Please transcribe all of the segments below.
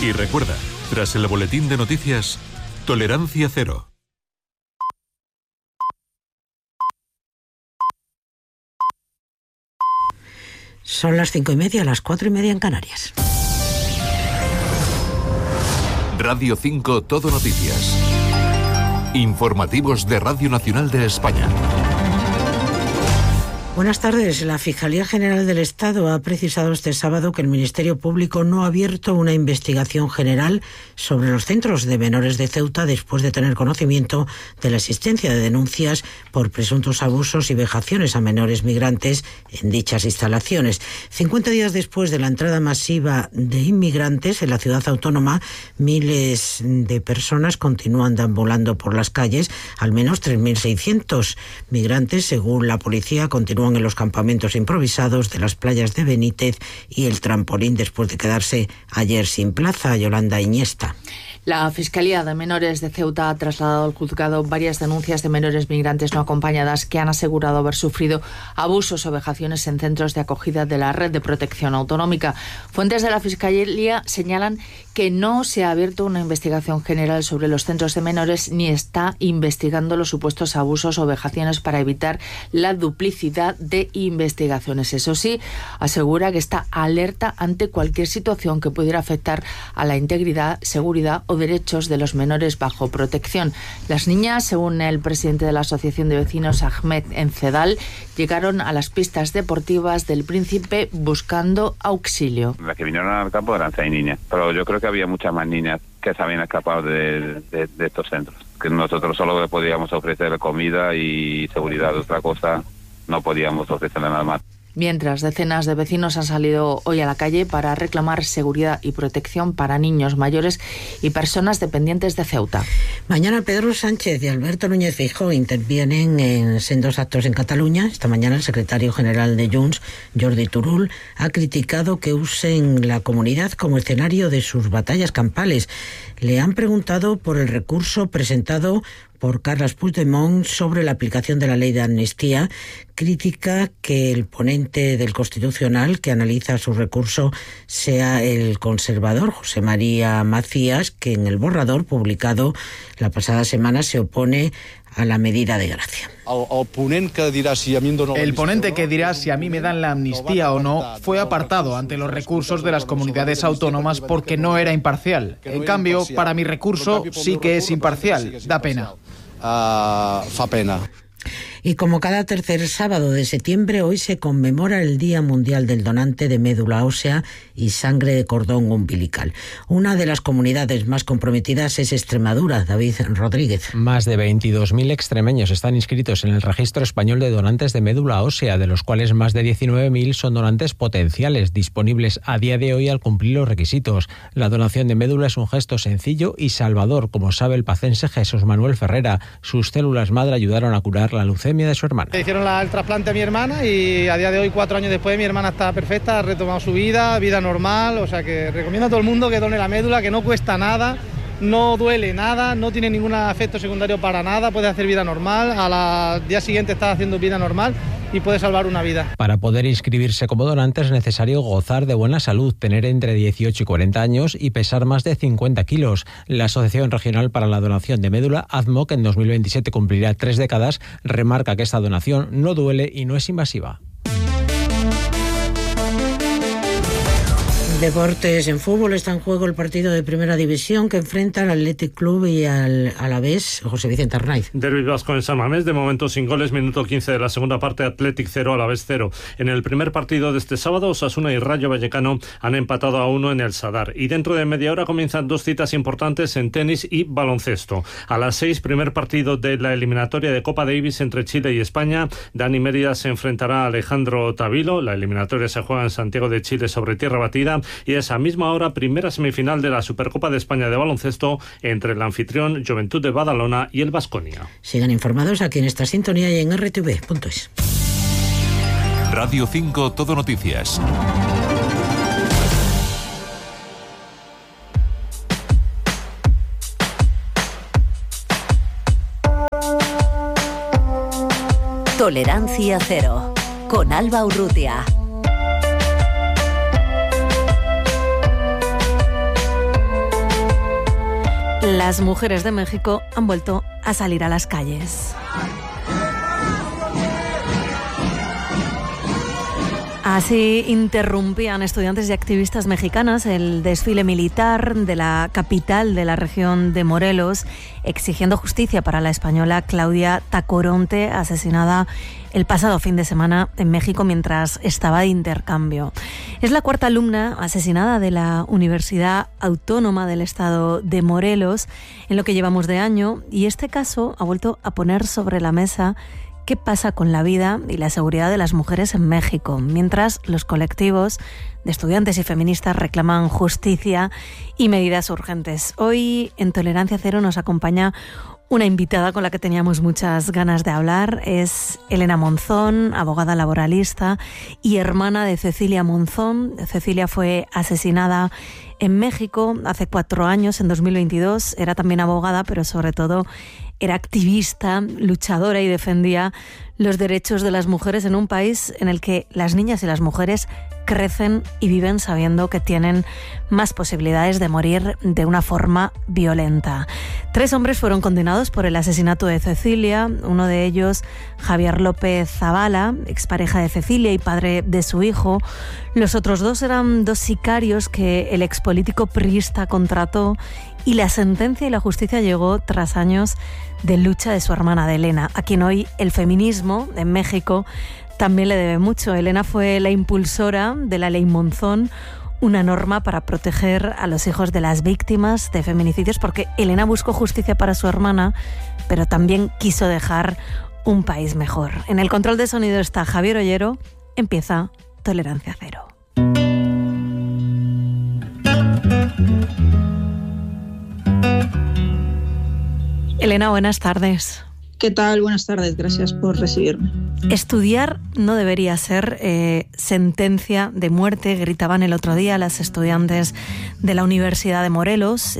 Y recuerda, tras el boletín de noticias, tolerancia cero. Son las 5:30, las 4:30 en Canarias. Radio 5 Todo Noticias. Informativos de Radio Nacional de España. Buenas tardes. La Fiscalía General del Estado ha precisado este sábado que el Ministerio Público no ha abierto una investigación general sobre los centros de menores de Ceuta después de tener conocimiento de la existencia de denuncias por presuntos abusos y vejaciones a menores migrantes en dichas instalaciones. 50 días después de la entrada masiva de inmigrantes en la ciudad autónoma, miles de personas continúan deambulando por las calles. Al menos 3.600 migrantes, según la policía, continúan en los campamentos improvisados de las playas de Benítez y el Trampolín después de quedarse ayer sin plaza. Yolanda Iniesta. La Fiscalía de Menores de Ceuta ha trasladado al juzgado varias denuncias de menores migrantes no acompañadas que han asegurado haber sufrido abusos o vejaciones en centros de acogida de la Red de Protección Autonómica. Fuentes de la Fiscalía señalan que no se ha abierto una investigación general sobre los centros de menores ni está investigando los supuestos abusos o vejaciones para evitar la duplicidad de investigaciones. Eso sí, asegura que está alerta ante cualquier situación que pudiera afectar a la integridad, seguridad o derechos de los menores bajo protección. Las niñas, según el presidente de la Asociación de Vecinos, Ahmed Encedal, llegaron a las pistas deportivas del Príncipe buscando auxilio. Las que vinieron al campo eran 6 niñas, pero yo creo que había muchas más niñas que se habían escapado de estos centros. Que nosotros solo podíamos ofrecer comida y seguridad, otra cosa no podíamos ofrecerle nada más. Mientras, decenas de vecinos han salido hoy a la calle para reclamar seguridad y protección para niños, mayores y personas dependientes de Ceuta. Mañana Pedro Sánchez y Alberto Núñez Feijóo intervienen en sendos actos en Cataluña. Esta mañana el secretario general de Junts, Jordi Turull, ha criticado que usen la comunidad como escenario de sus batallas campales. Le han preguntado por el recurso presentado por Carles Puigdemont sobre la aplicación de la ley de amnistía. Crítica que el ponente del Constitucional que analiza su recurso sea el conservador José María Macías, que en el borrador publicado la pasada semana se opone a la medida de gracia. El ponente que dirá si a mí me dan la amnistía o no fue apartado ante los recursos de las comunidades autónomas porque no era imparcial. En cambio, para mi recurso sí que es imparcial. Da pena. Fa pena. Y como cada tercer sábado de septiembre, hoy se conmemora el Día Mundial del Donante de Médula Ósea y Sangre de Cordón Umbilical. Una de las comunidades más comprometidas es Extremadura. David Rodríguez. Más de 22.000 extremeños están inscritos en el Registro Español de Donantes de Médula Ósea, de los cuales más de 19.000 son donantes potenciales, disponibles a día de hoy al cumplir los requisitos. La donación de médula es un gesto sencillo y salvador, como sabe el pacense Jesús Manuel Ferrera. Sus células madre ayudaron a curar la leucemia de su hermana. Le hicieron el trasplante a mi hermana y a día de hoy, 4 años después, mi hermana está perfecta, ha retomado su vida normal, o sea que recomiendo a todo el mundo que done la médula, que no cuesta nada, no duele nada, no tiene ningún efecto secundario para nada, puede hacer vida normal, al día siguiente está haciendo vida normal y puede salvar una vida. Para poder inscribirse como donante es necesario gozar de buena salud, tener entre 18 y 40 años y pesar más de 50 kilos. La Asociación Regional para la Donación de Médula, ADMO, que en 2027 cumplirá 3 décadas, remarca que esta donación no duele y no es invasiva. Deportes. En fútbol está en juego el partido de Primera División que enfrenta al Athletic Club y al Alavés. José Vicente Arnaiz. Derbi vasco en San Mamés, de momento sin goles, minuto 15 de la segunda parte, Athletic 0, Alavés 0. En el primer partido de este sábado, Osasuna y Rayo Vallecano han empatado a 1 en el Sadar. Y dentro de media hora comienzan 2 citas importantes en tenis y baloncesto. A las 6, primer partido de la eliminatoria de Copa Davis entre Chile y España. Dani Mérida se enfrentará a Alejandro Tavilo. La eliminatoria se juega en Santiago de Chile sobre tierra batida. Y a esa misma hora, primera semifinal de la Supercopa de España de baloncesto entre el anfitrión Joventut de Badalona y el Baskonia. Sigan informados aquí en esta sintonía y en rtv.es. Radio 5 Todo Noticias. Tolerancia cero, con Alba Urrutia. las mujeres de México han vuelto a salir a las calles. Así interrumpían estudiantes y activistas mexicanas el desfile militar de la capital de la región de Morelos, exigiendo justicia para la española Claudia Tacoronte, asesinada el pasado fin de semana en México mientras estaba de intercambio. Es la cuarta alumna asesinada de la Universidad Autónoma del Estado de Morelos en lo que llevamos de año, y este caso ha vuelto a poner sobre la mesa qué pasa con la vida y la seguridad de las mujeres en México, mientras los colectivos de estudiantes y feministas reclaman justicia y medidas urgentes. Hoy en Tolerancia Cero nos acompaña una invitada con la que teníamos muchas ganas de hablar. Es Elena Monzón, abogada laboralista y hermana de Cecilia Monzón. Cecilia fue asesinada en México hace 4 años, en 2022. Era también abogada, pero sobre todo era activista, luchadora y defendía los derechos de las mujeres en un país en el que las niñas y las mujeres crecen y viven sabiendo que tienen más posibilidades de morir de una forma violenta. 3 hombres fueron condenados por el asesinato de Cecilia, uno de ellos Javier López Zavala, expareja de Cecilia y padre de su hijo. Los otros 2 eran 2 sicarios que el expolítico priista contrató, y la sentencia y la justicia llegó tras años de lucha de su hermana, de Elena, a quien hoy el feminismo en México también le debe mucho. Elena fue la impulsora de la Ley Monzón, una norma para proteger a los hijos de las víctimas de feminicidios, porque Elena buscó justicia para su hermana, pero también quiso dejar un país mejor. En el control de sonido está Javier Ollero. Empieza Tolerancia Cero. Elena, buenas tardes. ¿Qué tal? Buenas tardes, gracias por recibirme. Estudiar no debería ser sentencia de muerte, gritaban el otro día las estudiantes de la Universidad de Morelos.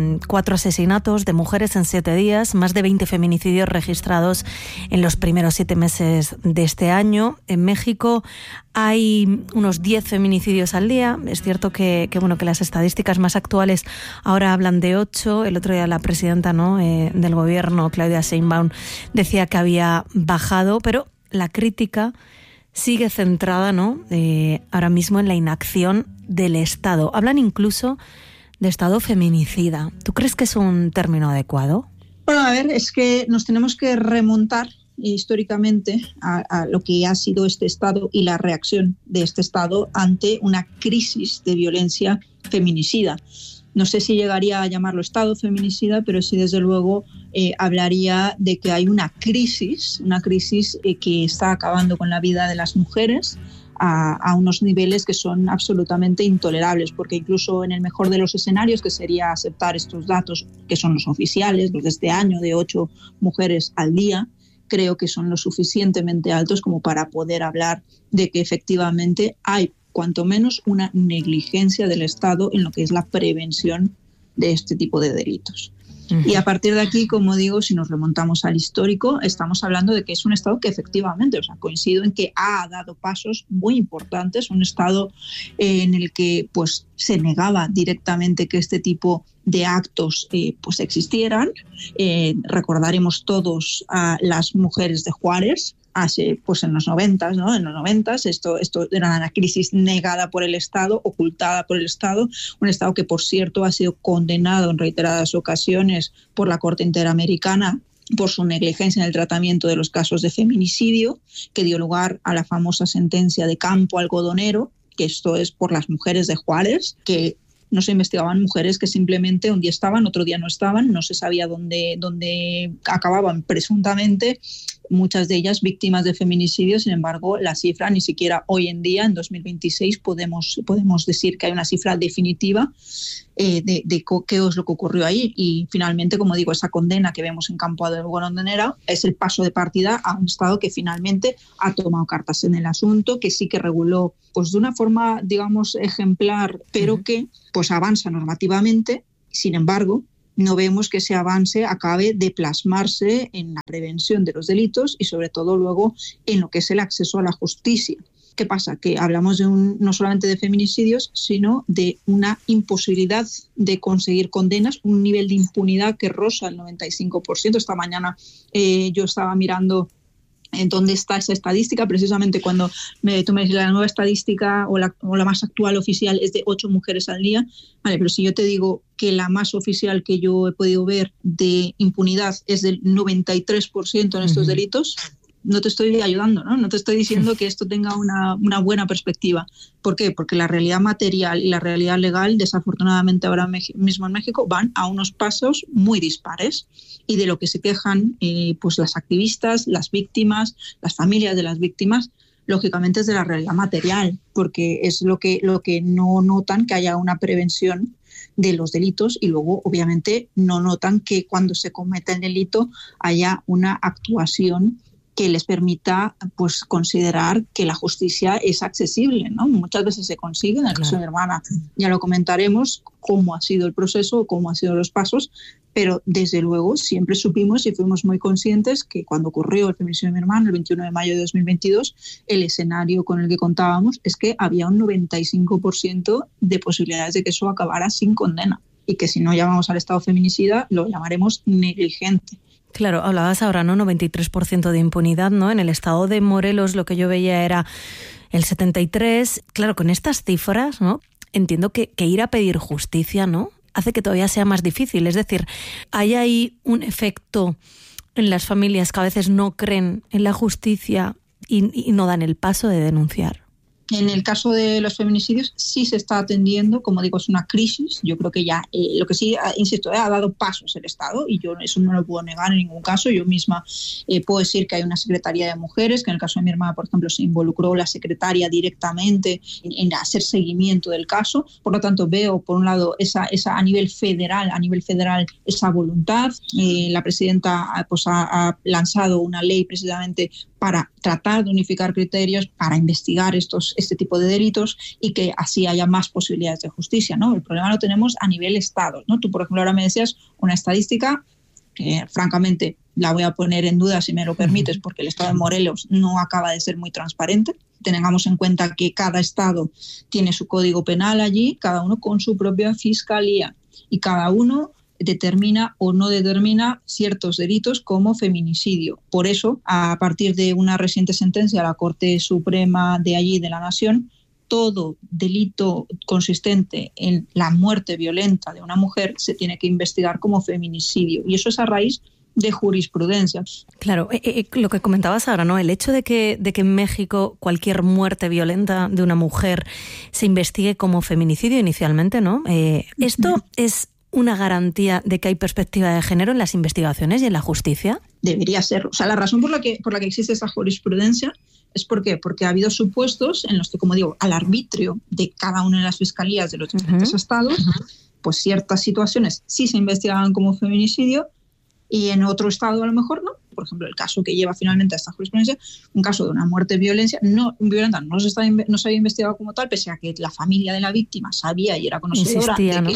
4 asesinatos de mujeres en 7 días, más de 20 feminicidios registrados en los primeros 7 meses de este año. En México hay unos 10 feminicidios al día. Es cierto que las estadísticas más actuales ahora hablan de 8. El otro día la presidenta del gobierno, Claudia Sheinbaum, decía que había bajado, pero la crítica sigue centrada ahora mismo en la inacción del Estado. Hablan incluso de Estado feminicida. ¿Tú crees que es un término adecuado? Bueno, a ver, es que nos tenemos que remontar históricamente a lo que ha sido este Estado y la reacción de este Estado ante una crisis de violencia feminicida. No sé si llegaría a llamarlo Estado feminicida, pero sí desde luego hablaría de que hay una crisis que está acabando con la vida de las mujeres a unos niveles que son absolutamente intolerables, porque incluso en el mejor de los escenarios, que sería aceptar estos datos que son los oficiales, los de este año, de 8 mujeres al día, creo que son lo suficientemente altos como para poder hablar de que efectivamente hay cuanto menos una negligencia del Estado en lo que es la prevención de este tipo de delitos. Y a partir de aquí, como digo, si nos remontamos al histórico, estamos hablando de que es un Estado que efectivamente, coincido en que ha dado pasos muy importantes, un Estado en el que se negaba directamente que este tipo de actos existieran. Recordaremos todos a las mujeres de Juárez, hace en los 90, ¿no? En los 90 esto era una crisis negada por el Estado, ocultada por el Estado, un Estado que, por cierto, ha sido condenado en reiteradas ocasiones por la Corte Interamericana por su negligencia en el tratamiento de los casos de feminicidio, que dio lugar a la famosa sentencia de Campo Algodonero, que esto es por las mujeres de Juárez, que no se investigaban mujeres que simplemente un día estaban, otro día no estaban, no se sabía dónde acababan presuntamente, muchas de ellas víctimas de feminicidio. Sin embargo, la cifra ni siquiera hoy en día, en 2026, podemos decir que hay una cifra definitiva de qué es lo que ocurrió ahí. Y finalmente, como digo, esa condena que vemos en Campo Algodonero es el paso de partida a un Estado que finalmente ha tomado cartas en el asunto, que sí que reguló de una forma, digamos, ejemplar, pero que avanza normativamente. Sin embargo, no vemos que ese avance acabe de plasmarse en la prevención de los delitos y sobre todo luego en lo que es el acceso a la justicia. ¿Qué pasa? Que hablamos no solamente de feminicidios, sino de una imposibilidad de conseguir condenas, un nivel de impunidad que roza el 95%. Esta mañana yo estaba mirando en dónde está esa estadística, precisamente cuando tú me dices la nueva estadística o la más actual oficial es de 8 mujeres al día. Vale, pero si yo te digo que la más oficial que yo he podido ver de impunidad es del 93% en estos delitos, no te estoy ayudando, ¿no? No te estoy diciendo que esto tenga una buena perspectiva. ¿Por qué? Porque la realidad material y la realidad legal, desafortunadamente ahora mismo en México, van a unos pasos muy dispares. Y de lo que se quejan pues las activistas, las víctimas, las familias de las víctimas, lógicamente es de la realidad material, porque es lo que no notan que haya una prevención de los delitos y luego obviamente no notan que cuando se cometa el delito haya una actuación que les permita pues considerar que la justicia es accesible, ¿no? Muchas veces se consigue, en el caso de mi hermana ya lo comentaremos, cómo ha sido el proceso, cómo han sido los pasos, pero desde luego siempre supimos y fuimos muy conscientes que cuando ocurrió el feminicidio de mi hermana, el 21 de mayo de 2022, el escenario con el que contábamos es que había un 95% de posibilidades de que eso acabara sin condena y que si no llamamos al Estado feminicida lo llamaremos negligente. Claro, hablabas ahora, ¿no? 93% de impunidad, ¿no? En el estado de Morelos lo que yo veía era el 73%. Claro, con estas cifras, ¿no? Entiendo que ir a pedir justicia, ¿no? Hace que todavía sea más difícil. Es decir, hay ahí un efecto en las familias que a veces no creen en la justicia y no dan el paso de denunciar. En el caso de los feminicidios sí se está atendiendo, como digo, es una crisis. Yo creo que ya, lo que sí, insisto, ha dado pasos el Estado y yo eso no lo puedo negar en ningún caso. Yo misma puedo decir que hay una Secretaría de Mujeres, que en el caso de mi hermana, por ejemplo, se involucró la secretaria directamente en hacer seguimiento del caso. Por lo tanto, veo, por un lado, esa a nivel federal, esa voluntad. La presidenta pues, ha lanzado una ley precisamente para tratar de unificar criterios, para investigar este tipo de delitos y que así haya más posibilidades de justicia, ¿no? El problema lo tenemos a nivel Estado, ¿no? Tú, por ejemplo, ahora me decías una estadística que, francamente, la voy a poner en duda, si me lo permites, porque el Estado de Morelos no acaba de ser muy transparente. Tengamos en cuenta que cada Estado tiene su código penal allí, cada uno con su propia fiscalía y cada uno determina o no determina ciertos delitos como feminicidio. Por eso, a partir de una reciente sentencia de la Corte Suprema de allí, de la Nación, todo delito consistente en la muerte violenta de una mujer se tiene que investigar como feminicidio. Y eso es a raíz de jurisprudencia. Claro, lo que comentabas ahora, ¿no? El hecho de que en México cualquier muerte violenta de una mujer se investigue como feminicidio inicialmente, ¿no? Esto es una garantía de que hay perspectiva de género en las investigaciones y en la justicia. Debería serlo. O sea, la razón por la que existe esa jurisprudencia es porque ha habido supuestos en los que, como digo, al arbitrio de cada una de las fiscalías de los diferentes estados, pues ciertas situaciones sí se investigaban como feminicidio y en otro estado a lo mejor no. Por ejemplo, el caso que lleva finalmente a esta jurisprudencia, un caso de una muerte violenta no se había investigado como tal, pese a que la familia de la víctima sabía y era conocedora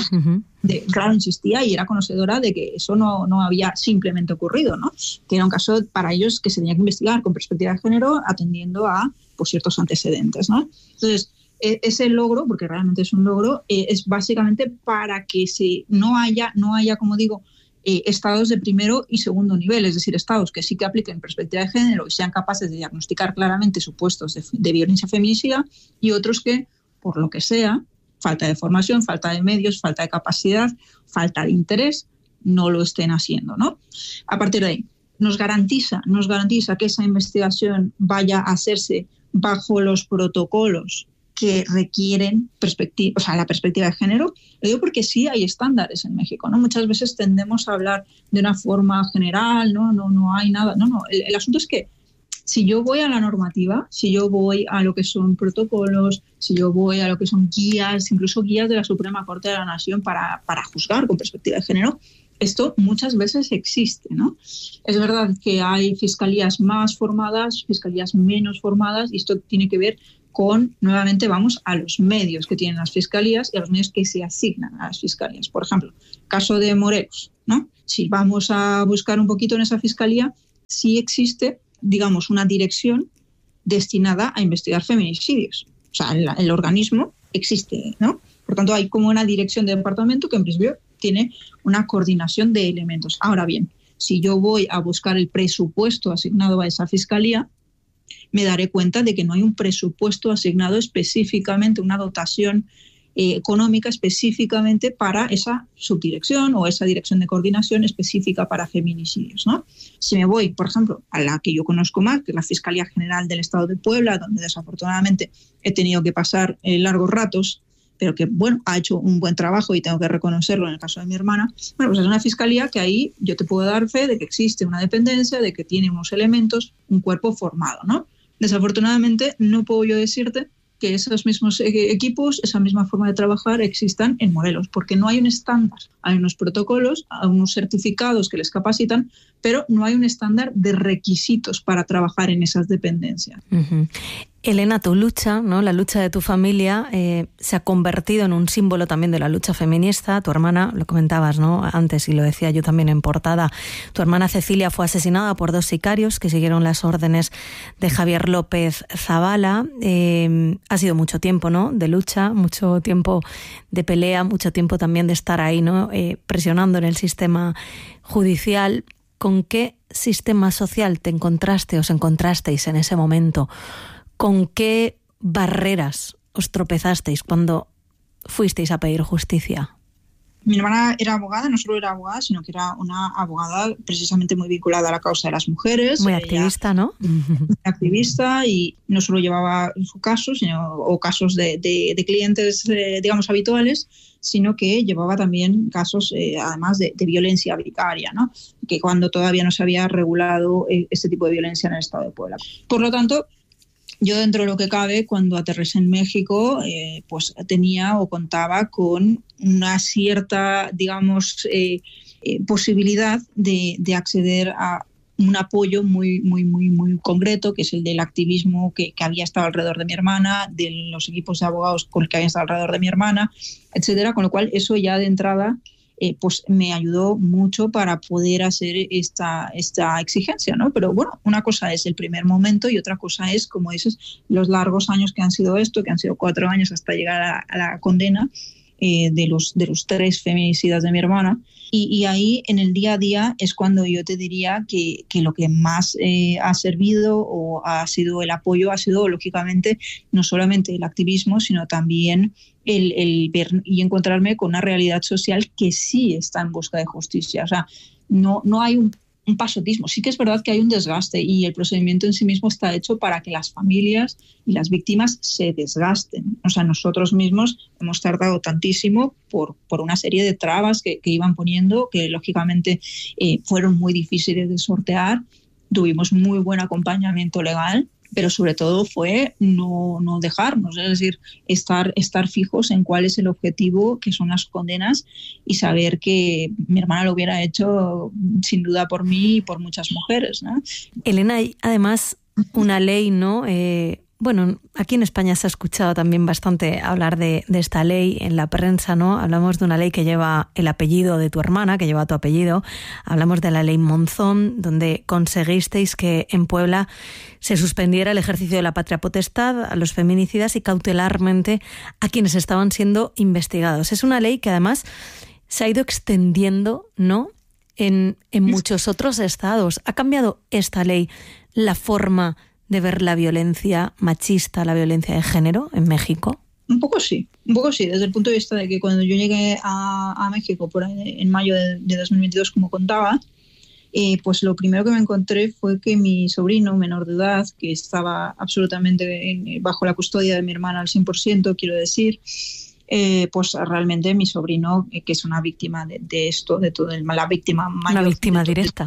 insistía y era conocedora de que eso no había simplemente ocurrido, ¿no? Que era un caso para ellos que se tenía que investigar con perspectiva de género atendiendo a pues, ciertos antecedentes, ¿no? Entonces, ese logro, porque realmente es un logro, es básicamente para que no haya, como digo, estados de primero y segundo nivel, es decir, estados que sí que apliquen perspectiva de género y sean capaces de diagnosticar claramente supuestos de violencia feminicida y otros que, por lo que sea, falta de formación, falta de medios, falta de capacidad, falta de interés, no lo estén haciendo, ¿no? A partir de ahí, nos garantiza que esa investigación vaya a hacerse bajo los protocolos que requieren la perspectiva de género. Lo digo porque sí hay estándares en México, ¿no? Muchas veces tendemos a hablar de una forma general, no hay nada. No. El asunto es que si yo voy a la normativa, si yo voy a lo que son protocolos, si yo voy a lo que son guías, incluso guías de la Suprema Corte de la Nación para juzgar con perspectiva de género, esto muchas veces existe, ¿no? Es verdad que hay fiscalías más formadas, fiscalías menos formadas, y esto tiene que ver con, nuevamente, vamos a los medios que tienen las fiscalías y a los medios que se asignan a las fiscalías. Por ejemplo, caso de Morelos, ¿no? Si vamos a buscar un poquito en esa fiscalía, sí existe, digamos, una dirección destinada a investigar feminicidios. O sea, el organismo existe, ¿no? Por tanto, hay como una dirección de departamento que en principio tiene una coordinación de elementos. Ahora bien, si yo voy a buscar el presupuesto asignado a esa fiscalía, me daré cuenta de que no hay un presupuesto asignado específicamente, una dotación económica específicamente para esa subdirección o esa dirección de coordinación específica para feminicidios, ¿no? Si me voy, por ejemplo, a la que yo conozco más, que es la Fiscalía General del Estado de Puebla, donde desafortunadamente he tenido que pasar largos ratos, pero que, bueno, ha hecho un buen trabajo y tengo que reconocerlo en el caso de mi hermana. Bueno, pues es una fiscalía que ahí yo te puedo dar fe de que existe una dependencia, de que tiene unos elementos, un cuerpo formado, ¿no? Desafortunadamente no puedo yo decirte que esos mismos equipos, esa misma forma de trabajar existan en Morelos, porque no hay un estándar, hay unos protocolos, hay unos certificados que les capacitan, pero no hay un estándar de requisitos para trabajar en esas dependencias. Uh-huh. Elena, tu lucha, ¿no? La lucha de tu familia se ha convertido en un símbolo también de la lucha feminista. Tu hermana, lo comentabas, ¿no? Antes, y lo decía yo también en portada, tu hermana Cecilia fue asesinada por 2 sicarios que siguieron las órdenes de Javier López Zavala. Ha sido mucho tiempo, ¿no? De lucha, mucho tiempo de pelea, mucho tiempo también de estar ahí, ¿no? Presionando en el sistema judicial. ¿Con qué sistema social os encontrasteis en ese momento? ¿Con qué barreras os tropezasteis cuando fuisteis a pedir justicia? Mi hermana era abogada, no solo era abogada, sino que era una abogada precisamente muy vinculada a la causa de las mujeres. Muy activista, ¿no? Muy activista, y no solo llevaba su caso, o casos de clientes, digamos, habituales, sino que llevaba también casos, además, de violencia vicaria, ¿no? Que cuando todavía no se había regulado este tipo de violencia en el Estado de Puebla. Por lo tanto, yo, dentro de lo que cabe, cuando aterricé en México, pues tenía o contaba con una cierta, digamos, posibilidad de acceder a un apoyo muy concreto, que es el del activismo que había estado alrededor de mi hermana, de los equipos de abogados con los que habían estado alrededor de mi hermana, etcétera. Con lo cual, eso ya de entrada pues me ayudó mucho para poder hacer esta exigencia, ¿no? Pero bueno, una cosa es el primer momento y otra cosa es, como dices, los largos años que han sido esto, que han sido 4 años hasta llegar a la condena de los 3 feminicidas de mi hermana. Y ahí, en el día a día, es cuando yo te diría que lo que más ha servido o ha sido el apoyo, ha sido, lógicamente, no solamente el activismo, sino también el ver y encontrarme con una realidad social que sí está en busca de justicia. O sea, no hay un pasotismo. Sí que es verdad que hay un desgaste, y el procedimiento en sí mismo está hecho para que las familias y las víctimas se desgasten. O sea, nosotros mismos hemos tardado tantísimo por una serie de trabas que iban poniendo, que lógicamente fueron muy difíciles de sortear. Tuvimos muy buen acompañamiento legal, pero sobre todo fue no dejarnos, es decir, estar fijos en cuál es el objetivo, que son las condenas, y saber que mi hermana lo hubiera hecho sin duda por mí y por muchas mujeres, ¿no? Elena, hay además una ley, ¿no? Bueno, aquí en España se ha escuchado también bastante hablar de esta ley en la prensa, ¿no? Hablamos de una ley que lleva el apellido de tu hermana, que lleva tu apellido. Hablamos de la ley Monzón, donde conseguisteis que en Puebla se suspendiera el ejercicio de la patria potestad a los feminicidas y cautelarmente a quienes estaban siendo investigados. Es una ley que además se ha ido extendiendo, ¿no?, en muchos otros estados. ¿Ha cambiado esta ley la forma de ver la violencia machista, la violencia de género en México? Un poco sí, desde el punto de vista de que cuando yo llegué a México por ahí, en mayo de 2022, como contaba, pues lo primero que me encontré fue que mi sobrino menor de edad, que estaba absolutamente bajo la custodia de mi hermana al 100%, quiero decir, pues realmente mi sobrino, que es una víctima de esto, de todo, la víctima mayor. Una víctima directa.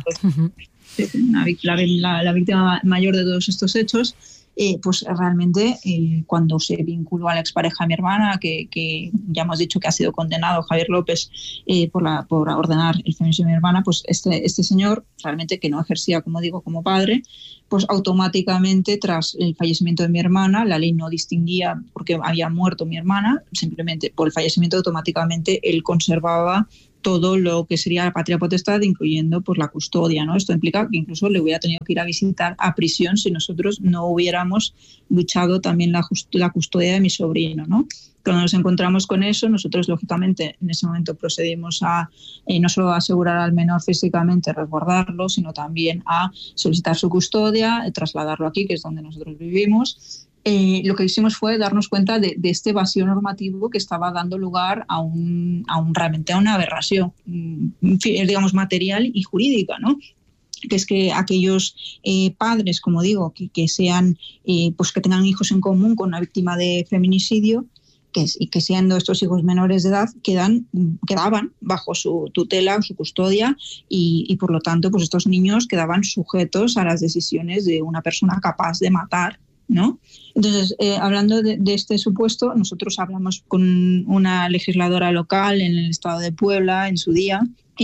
La víctima mayor de todos estos hechos, pues realmente cuando se vinculó a la expareja de mi hermana, que ya hemos dicho que ha sido condenado, Javier López, por ordenar el femicidio de mi hermana, pues este señor, realmente, que no ejercía, como digo, como padre, pues automáticamente tras el fallecimiento de mi hermana, la ley no distinguía porque había muerto mi hermana, simplemente por el fallecimiento automáticamente él conservaba todo lo que sería la patria potestad, incluyendo pues la custodia, ¿no? Esto implica que incluso le hubiera tenido que ir a visitar a prisión si nosotros no hubiéramos luchado también la custodia de mi sobrino, ¿no? Cuando nos encontramos con eso, nosotros lógicamente en ese momento procedimos a no solo a asegurar al menor físicamente, resguardarlo, sino también a solicitar su custodia, trasladarlo aquí, que es donde nosotros vivimos. Lo que hicimos fue darnos cuenta de este vacío normativo que estaba dando lugar a realmente a una aberración, digamos, material y jurídica, ¿no? Que es que aquellos padres, como digo, que sean, pues que tengan hijos en común con una víctima de feminicidio, y que siendo estos hijos menores de edad quedaban bajo su tutela o su custodia y por lo tanto pues estos niños quedaban sujetos a las decisiones de una persona capaz de matar, ¿no? Entonces, hablando de este supuesto, nosotros hablamos con una legisladora local en el estado de Puebla en su día.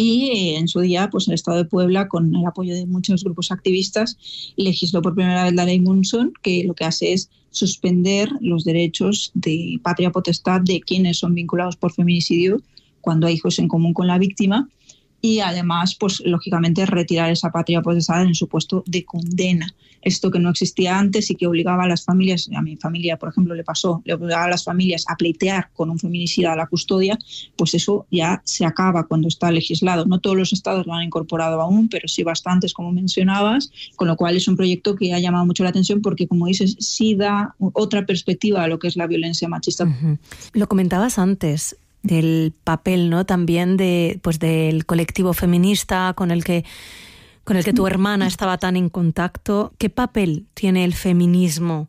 Y en su día, pues el Estado de Puebla, con el apoyo de muchos grupos activistas, legisló por primera vez la ley Munson, que lo que hace es suspender los derechos de patria potestad de quienes son vinculados por feminicidio cuando hay hijos en común con la víctima y además, pues lógicamente, retirar esa patria potestad en el supuesto de condena. Esto que no existía antes y que obligaba a las familias, a mi familia, por ejemplo, le obligaba a las familias a pleitear con un feminicida a la custodia, pues eso ya se acaba cuando está legislado. No todos los estados lo han incorporado aún, pero sí bastantes, como mencionabas, con lo cual es un proyecto que ha llamado mucho la atención porque, como dices, sí da otra perspectiva a lo que es la violencia machista. Uh-huh. Lo comentabas antes, del papel, ¿no? También del colectivo feminista con el que tu hermana estaba tan en contacto. ¿Qué papel tiene el feminismo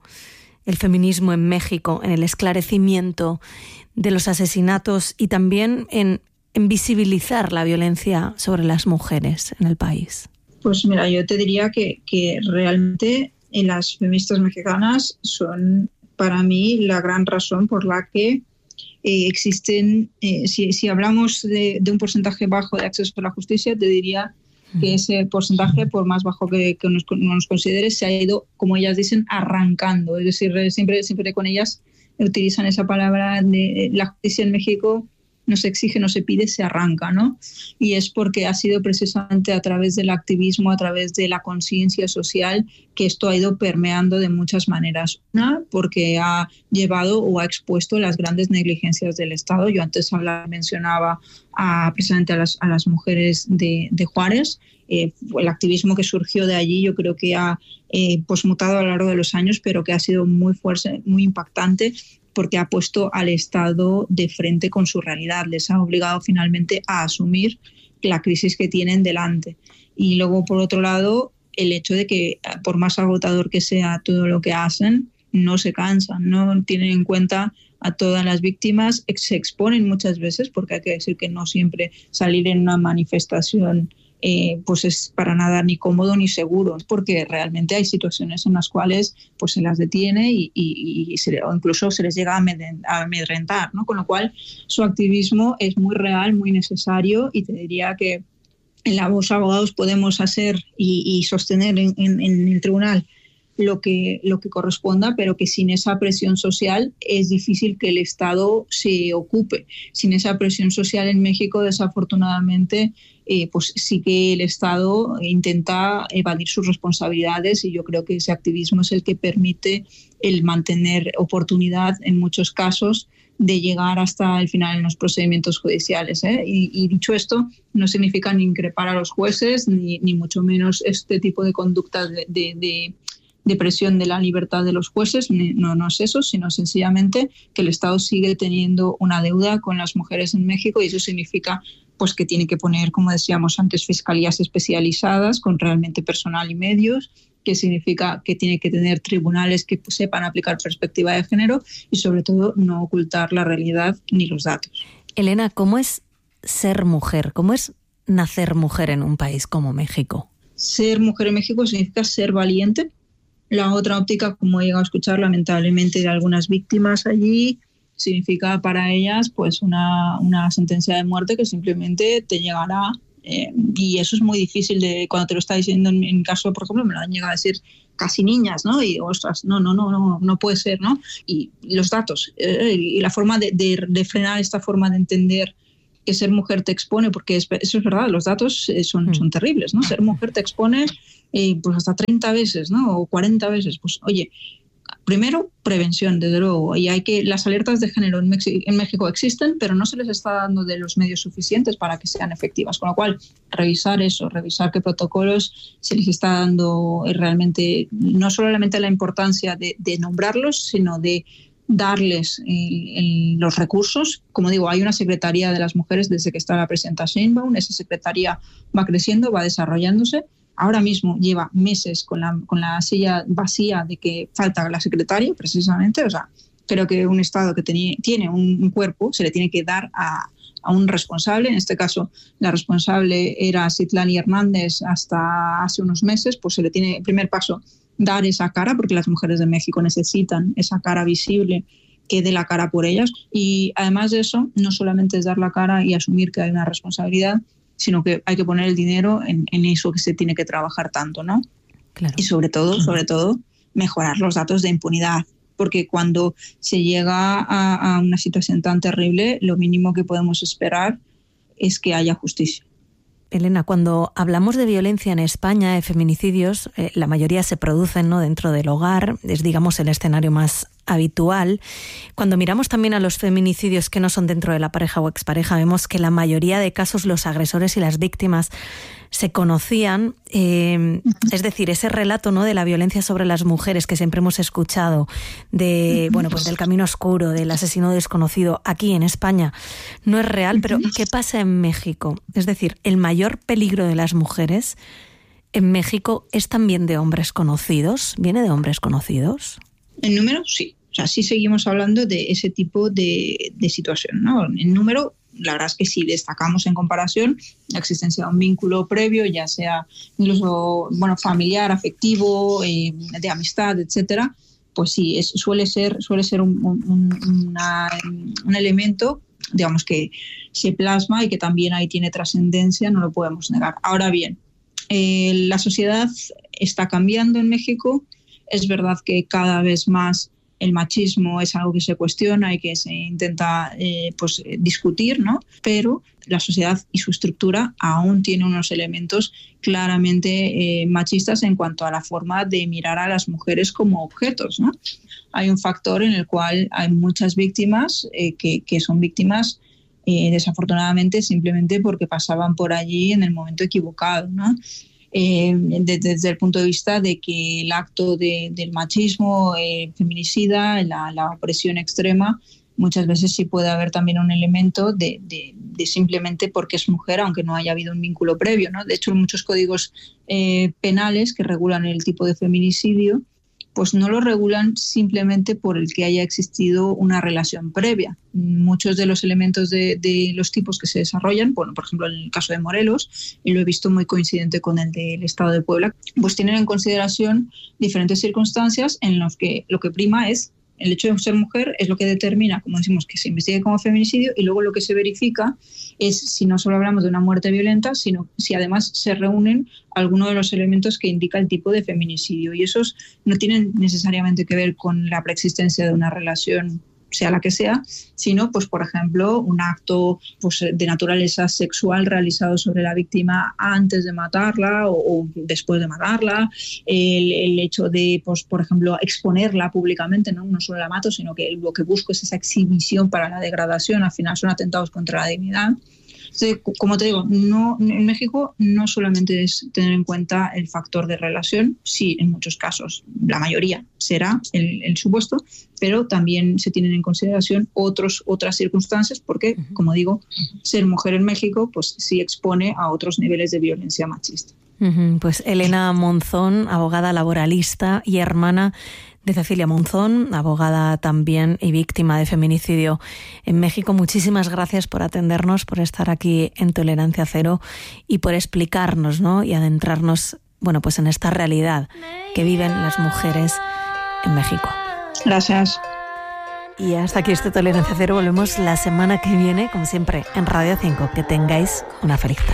en México en el esclarecimiento de los asesinatos y también en visibilizar la violencia sobre las mujeres en el país? Pues mira, yo te diría que realmente las feministas mexicanas son para mí la gran razón por la que existen, si hablamos de un porcentaje bajo de acceso a la justicia, te diría que ese porcentaje, por más bajo que nos consideres, se ha ido, como ellas dicen, arrancando. Es decir, siempre con ellas utilizan esa palabra de la justicia en México no se exige, no se pide, se arranca, ¿no? Y es porque ha sido precisamente a través del activismo, a través de la conciencia social, que esto ha ido permeando de muchas maneras. Una, porque ha llevado o ha expuesto las grandes negligencias del Estado. Yo antes mencionaba precisamente a las mujeres de Juárez. El activismo que surgió de allí yo creo que ha pues mutado a lo largo de los años, pero que ha sido muy fuerte, muy impactante, porque ha puesto al Estado de frente con su realidad, les ha obligado finalmente a asumir la crisis que tienen delante. Y luego, por otro lado, el hecho de que, por más agotador que sea todo lo que hacen, no se cansan, no tienen en cuenta a todas las víctimas, se exponen muchas veces, porque hay que decir que no siempre salir en una manifestación pues es para nada ni cómodo ni seguro, porque realmente hay situaciones en las cuales pues se las detiene o incluso se les llega a amedrentar, ¿no? Con lo cual su activismo es muy real, muy necesario, y te diría que los abogados podemos hacer y sostener en el tribunal lo que corresponda, pero que sin esa presión social es difícil que el Estado se ocupe. Sin esa presión social en México, desafortunadamente, pues sí que el Estado intenta evadir sus responsabilidades, y yo creo que ese activismo es el que permite el mantener oportunidad en muchos casos de llegar hasta el final en los procedimientos judiciales, ¿eh? Y dicho esto, no significa ni increpar a los jueces, ni mucho menos este tipo de conductas de presión de la libertad de los jueces, no es eso, sino sencillamente que el Estado sigue teniendo una deuda con las mujeres en México, y eso significa pues que tiene que poner, como decíamos antes, fiscalías especializadas con realmente personal y medios, que significa que tiene que tener tribunales que sepan aplicar perspectiva de género y sobre todo no ocultar la realidad ni los datos. Elena, ¿cómo es ser mujer? ¿Cómo es nacer mujer en un país como México? Ser mujer en México significa ser valiente. La otra óptica, como he llegado a escuchar lamentablemente de algunas víctimas allí, significa para ellas pues una sentencia de muerte que simplemente te llegará, y eso es muy difícil cuando te lo está diciendo. En mi caso, por ejemplo, me lo han llegado a decir casi niñas, ¿no? Y ostras, no puede ser, ¿no? Y los datos y la forma de frenar esta forma de entender que ser mujer te expone, porque eso es verdad, los datos son terribles, ¿no? Ser mujer te expone pues hasta 30 veces, ¿no? O 40 veces. Pues oye, primero, prevención, desde luego, y las alertas de género en México existen, pero no se les está dando de los medios suficientes para que sean efectivas, con lo cual revisar qué protocolos se les está dando realmente, no solamente la importancia de nombrarlos, sino de darles los recursos. Como digo, hay una Secretaría de las Mujeres desde que está la presidenta Sheinbaum, esa secretaría va creciendo, va desarrollándose. Ahora mismo lleva meses con la silla vacía de que falta la secretaria, precisamente. O sea, creo que un Estado que tiene un cuerpo se le tiene que dar a un responsable. En este caso, la responsable era Citlali Hernández hasta hace unos meses. Pues se le tiene, el primer paso, dar esa cara, porque las mujeres de México necesitan esa cara visible que dé la cara por ellas. Y además de eso, no solamente es dar la cara y asumir que hay una responsabilidad, sino que hay que poner el dinero en eso que se tiene que trabajar tanto, ¿no? Claro. Y sobre todo, mejorar los datos de impunidad, porque cuando se llega a una situación tan terrible, lo mínimo que podemos esperar es que haya justicia. Elena, cuando hablamos de violencia en España, de feminicidios, la mayoría se producen, ¿no?, dentro del hogar, es, digamos, el escenario más habitual. Cuando miramos también a los feminicidios que no son dentro de la pareja o expareja, vemos que la mayoría de casos los agresores y las víctimas se conocían, es decir, ese relato, ¿no?, de la violencia sobre las mujeres que siempre hemos escuchado, pues del camino oscuro, del asesino desconocido, aquí en España no es real, pero ¿qué pasa en México? Es decir, el mayor peligro de las mujeres en México es también de hombres conocidos, ¿viene de hombres conocidos? En número, sí. O sea, sí seguimos hablando de ese tipo de situación, ¿no? En número, la verdad es que si destacamos en comparación la existencia de un vínculo previo, ya sea incluso familiar, afectivo, de amistad, etcétera, pues sí, suele ser un elemento, digamos, que se plasma y que también ahí tiene trascendencia, no lo podemos negar. Ahora bien, la sociedad está cambiando en México. Es verdad que cada vez más el machismo es algo que se cuestiona y que se intenta discutir, ¿no? Pero la sociedad y su estructura aún tiene unos elementos claramente machistas en cuanto a la forma de mirar a las mujeres como objetos, ¿no? Hay un factor en el cual hay muchas víctimas que son víctimas desafortunadamente simplemente porque pasaban por allí en el momento equivocado, ¿no? Desde el punto de vista de que el acto del machismo feminicida, la opresión extrema, muchas veces sí puede haber también un elemento de simplemente porque es mujer, aunque no haya habido un vínculo previo, ¿no? De hecho, muchos códigos penales que regulan el tipo de feminicidio, pues no lo regulan simplemente por el que haya existido una relación previa. Muchos de los elementos de los tipos que se desarrollan, bueno, por ejemplo, en el caso de Morelos, y lo he visto muy coincidente con el del Estado de Puebla, pues tienen en consideración diferentes circunstancias en las que lo que prima es el hecho de ser mujer, es lo que determina, como decimos, que se investigue como feminicidio, y luego lo que se verifica es si no solo hablamos de una muerte violenta, sino si además se reúnen algunos de los elementos que indica el tipo de feminicidio. Y esos no tienen necesariamente que ver con la preexistencia de una relación, sea la que sea, sino, pues, por ejemplo, un acto de naturaleza sexual realizado sobre la víctima antes de matarla o después de matarla, el hecho de, pues, por ejemplo, exponerla públicamente, ¿no? No solo la mato, sino que lo que busco es esa exhibición para la degradación. Al final son atentados contra la dignidad. Entonces, como te digo, en México no solamente es tener en cuenta el factor de relación, sí, en muchos casos, la mayoría será el supuesto, pero también se tienen en consideración otras circunstancias porque, como digo, ser mujer en México pues sí expone a otros niveles de violencia machista. Pues Elena Monzón, abogada laboralista y hermana de Cecilia Monzón, abogada también y víctima de feminicidio en México. Muchísimas gracias por atendernos, por estar aquí en Tolerancia Cero y por explicarnos, ¿no?, y adentrarnos, bueno, pues en esta realidad que viven las mujeres en México. Gracias. Y hasta aquí este Tolerancia Cero. Volvemos la semana que viene, como siempre, en Radio 5. Que tengáis una feliz tarde.